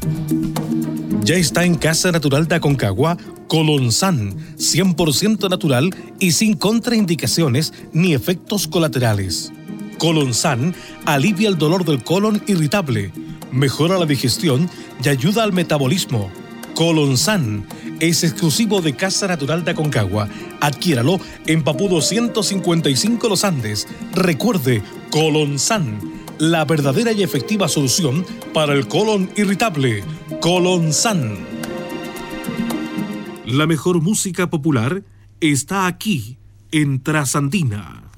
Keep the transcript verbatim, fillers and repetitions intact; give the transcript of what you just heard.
Ya está en Casa Natural de Aconcagua Colonsan, cien por ciento natural y sin contraindicaciones ni efectos colaterales. Colonsan alivia el dolor del colon irritable, mejora la digestión y ayuda al metabolismo. Colonsan es exclusivo de Casa Natural de Aconcagua. Adquiéralo en Papudo ciento cincuenta y cinco Los Andes. Recuerde, Colonsan, la verdadera y efectiva solución para el colon irritable. Colonsan. La mejor música popular está aquí en Trasandina.